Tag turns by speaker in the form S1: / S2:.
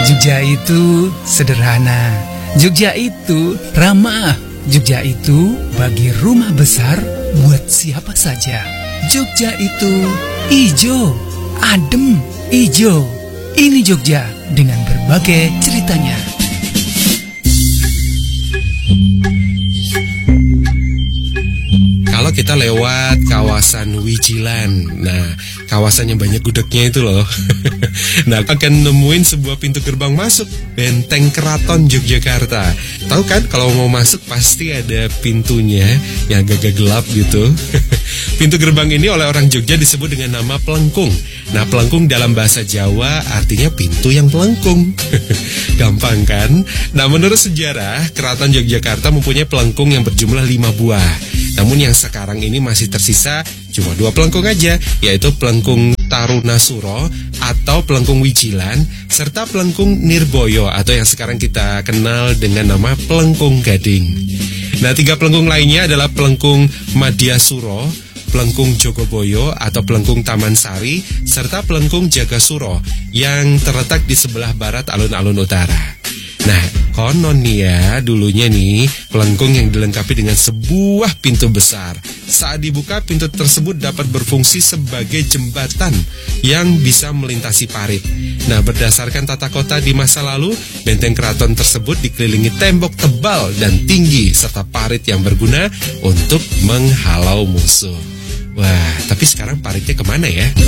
S1: Jogja itu sederhana, Jogja itu ramah, Jogja itu bagi rumah besar buat siapa saja. Jogja itu ijo, adem, ijo. Ini Jogja dengan berbagai ceritanya.
S2: Kalau kita lewat kawasan Wijilan, nah kawasannya banyak gudegnya itu loh. Nah, akan nemuin sebuah pintu gerbang masuk Benteng Keraton Yogyakarta. Tahu kan kalau mau masuk pasti ada pintunya yang agak gelap gitu. Pintu gerbang ini oleh orang Jogja disebut dengan nama Plengkung. Nah, Plengkung dalam bahasa Jawa artinya pintu yang melengkung. Gampang kan? Nah, menurut sejarah, Keraton Yogyakarta mempunyai pelengkung yang berjumlah 5 buah. Namun yang sekarang ini masih tersisa cuma 2 pelengkung aja, yaitu pelengkung Tarunasuro atau pelengkung Wijilan, serta pelengkung Nirboyo atau yang sekarang kita kenal dengan nama pelengkung Gading. Nah, 3 pelengkung lainnya adalah pelengkung Madyasuro, pelengkung Jogoboyo atau pelengkung Taman Sari, serta pelengkung Jagasuro yang terletak di sebelah barat alun-alun utara. Nah, konon nih ya, dulunya nih pelengkung yang dilengkapi dengan sebuah pintu besar. Saat dibuka, pintu tersebut dapat berfungsi sebagai jembatan yang bisa melintasi parit. Nah, berdasarkan tata kota di masa lalu, benteng keraton tersebut dikelilingi tembok tebal dan tinggi serta parit yang berguna untuk menghalau musuh. Wah, tapi sekarang paritnya kemana ya?